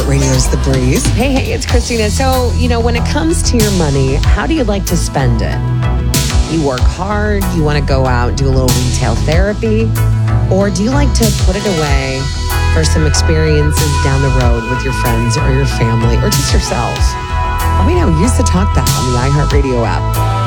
iHeartRadio's The Breeze. Hey, it's Christina. So, when it comes to your money, how do you like to spend it? You work hard, you want to go out and do a little retail therapy, or do you like to put it away for some experiences down the road with your friends or your family or just yourself? Let me know. Use the talk back on the iHeartRadio app.